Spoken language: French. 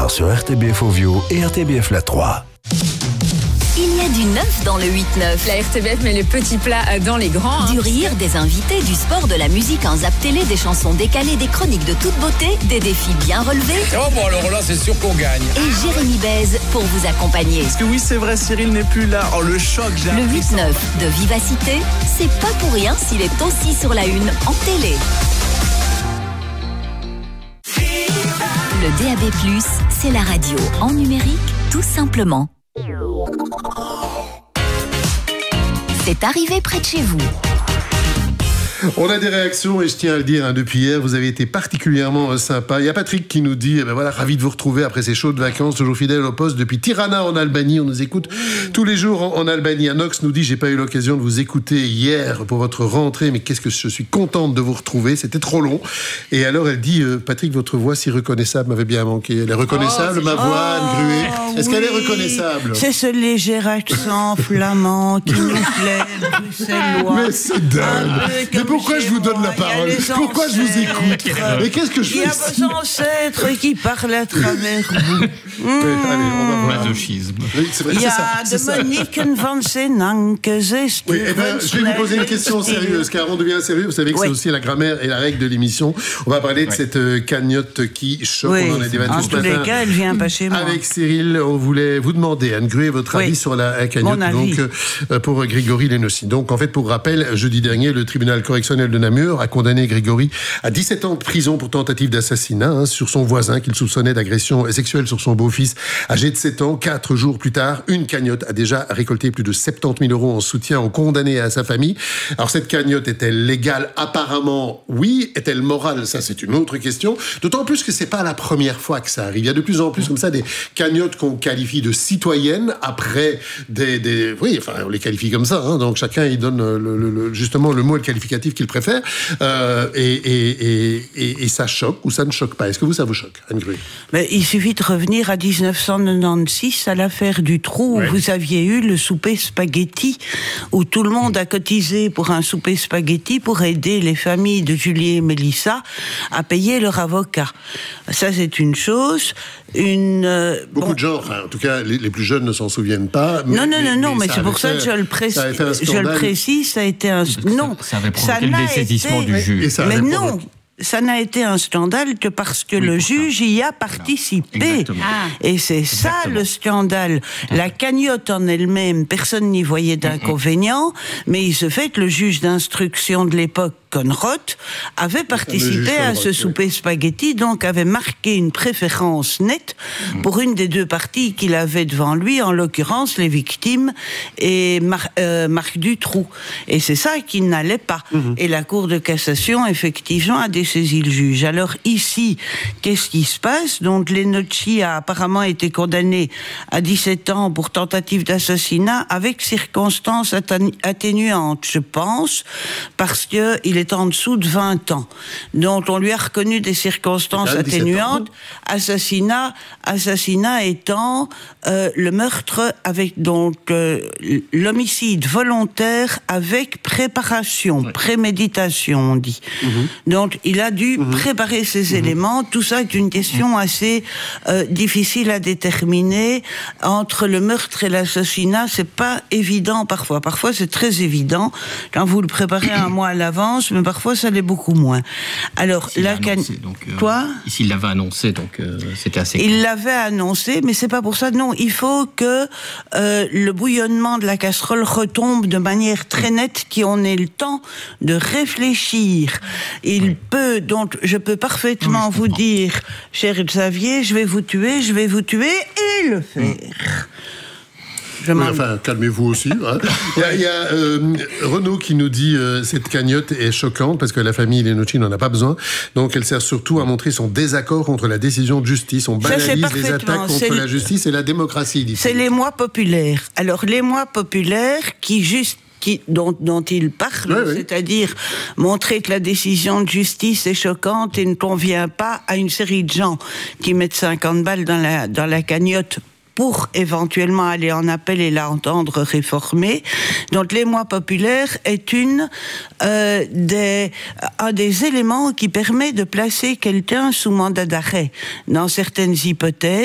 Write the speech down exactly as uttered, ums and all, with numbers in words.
soir sur R T B F Ovio et R T B F La trois. Il y a du neuf dans le huit neuf. La R T B F met les petits plats dans les grands. Hein. Du rire, des invités, du sport, de la musique en zap télé, des chansons décalées, des chroniques de toute beauté, des défis bien relevés. Oh bon alors là c'est sûr qu'on gagne. Et Jérémy Bèze pour vous accompagner. Parce que oui c'est vrai, Cyril n'est plus là. Oh le choc, j'ai Le huit neuf de Vivacité, c'est pas pour rien s'il est aussi sur la une en télé. Le D A B plus, c'est la radio en numérique, tout simplement. C'est arrivé près de chez vous. On a des réactions et je tiens à le dire, hein, depuis hier, vous avez été particulièrement euh, sympa. Il y a Patrick qui nous dit, eh ben voilà, ravi de vous retrouver après ces chaudes vacances, toujours fidèle au poste depuis Tirana en Albanie. On nous écoute tous les jours en, en Albanie. Anox nous dit, j'ai pas eu l'occasion de vous écouter hier pour votre rentrée, mais qu'est-ce que je suis contente de vous retrouver, c'était trop long. Et alors elle dit, euh, Patrick, votre voix si reconnaissable m'avait bien manqué. Elle est reconnaissable, oh, ma voix, Anne Gruet. Est-ce oui. qu'elle est reconnaissable? C'est ce léger accent flamand qui nous plaît, bruxellois. Mais c'est dingue. Mais pourquoi je vous donne la parole? Pourquoi je vous écoute? Mais qu'est-ce que je fais? Il y a vos ancêtres qui parlent à travers vous. Mmh. Allez, on va voir. Masochisme. Oui, c'est vrai, il y c'est a ça, de Monique van Senanke. Oui, eh ben, je vais vous poser une question sérieuse, car on devient sérieux. Vous savez que oui. c'est aussi la grammaire et la règle de l'émission. On va parler de oui. cette euh, cagnotte qui choque. Oui. On en a débattu en ce tous matin. les cas, elle vient pas chez moi. Avec Cyril, on voulait vous demander, Anne Gruet, votre avis oui. sur la, la cagnotte. Donc, euh, pour Grégory Lénossi. Donc, en fait, pour rappel, jeudi dernier, le tribunal correctionnel de Namur a condamné Grégory à dix-sept ans de prison pour tentative d'assassinat hein, sur son voisin qu'il soupçonnait d'agression sexuelle sur son beau-fils âgé de sept ans. Quatre jours plus tard, une cagnotte a déjà récolté plus de soixante-dix mille euros en soutien aux condamnés et à sa famille. Alors cette cagnotte est-elle légale? Apparemment, oui. Est-elle morale? Ça, c'est une autre question. D'autant plus que c'est pas la première fois que ça arrive. Il y a de plus en plus comme ça des cagnottes qu'on qualifie de citoyennes après des... des oui, enfin, on les qualifie comme ça. Hein, donc chacun, il donne le, le, le, justement le mot et le qualificatif qu'il préfère. Euh, et, et, et, et, et ça choque ou ça ne choque pas? Est-ce que vous, ça vous choque, Anne Gruet? Mais il suffit de revenir à dix-neuf cent quatre-vingt-seize, à l'affaire du trou, où ouais. vous aviez eu le souper spaghetti, où tout le monde a cotisé pour un souper spaghetti pour aider les familles de Julie et Mélissa à payer leur avocat. Ça, c'est une chose. Une, euh, Beaucoup bon, de gens, enfin, en tout cas, les, les plus jeunes ne s'en souviennent pas. Mais, non, non, non, non, mais, mais c'est pour ça fait, que je le, précise, je le précise, ça a été un... Ça, non, ça avait provoqué le dessaisissement été... du juge. Mais non, ça n'a été un scandale que parce que oui, le juge y a participé. Ah. Et c'est Exactement. ça le scandale. La cagnotte en elle-même, personne n'y voyait d'inconvénient, mais il se fait que le juge d'instruction de l'époque, Conroth, avait participé à ce souper spaghetti, donc avait marqué une préférence nette pour une des deux parties qu'il avait devant lui, en l'occurrence les victimes et Mar- euh, Marc Dutroux. Et c'est ça qui n'allait pas. Mm-hmm. Et la Cour de cassation, effectivement, a dessaisi le juge. Alors ici, qu'est-ce qui se passe? Donc Lénossi a apparemment été condamné à dix-sept ans pour tentative d'assassinat avec circonstances atténuantes, je pense, parce qu'il est en dessous de vingt ans. Donc on lui a reconnu des circonstances atténuantes, assassinat, assassinat étant euh, le meurtre avec donc euh, l'homicide volontaire avec préparation, oui. préméditation, on dit. Mm-hmm. Donc il a dû mm-hmm. préparer ces mm-hmm. éléments. Tout ça est une question assez euh, difficile à déterminer. Entre le meurtre et l'assassinat, c'est pas évident parfois. Parfois c'est très évident quand vous le préparez un mois à l'avance, mais parfois ça l'est beaucoup moins. Alors ici, la can... donc, euh, quoi Ici il l'avait annoncé, donc euh, c'était assez. Il l'avait annoncé, mais c'est pas pour ça. Non, il faut que euh, le bouillonnement de la casserole retombe de manière très nette, qu'on ait le temps de réfléchir. Il oui. peut donc, je peux parfaitement oui, je vous comprends. dire, cher Xavier, je vais vous tuer, je vais vous tuer et le faire. Oui, enfin, calmez-vous aussi. Hein. Il y a, il y a euh, Renaud qui nous dit euh, cette cagnotte est choquante parce que la famille Lénossi n'en a pas besoin. Donc, elle sert surtout à montrer son désaccord contre la décision de justice. On banalise les attaques contre la justice et la démocratie. Dit-il. C'est les mois populaires. Alors, les mois populaires qui juste Qui, dont, dont il parle, oui, oui. c'est-à-dire montrer que la décision de justice est choquante et ne convient pas à une série de gens qui mettent cinquante balles dans la, dans la cagnotte pour éventuellement aller en appel et la entendre réformer. Donc les mois populaires est une euh, des un des éléments qui permet de placer quelqu'un sous mandat d'arrêt dans certaines hypothèses.